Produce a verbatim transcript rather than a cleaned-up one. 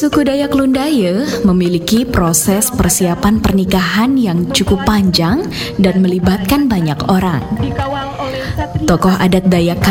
Suku Dayak Lundaya memiliki proses persiapan pernikahan yang cukup panjang dan melibatkan banyak orang. Tokoh adat Dayak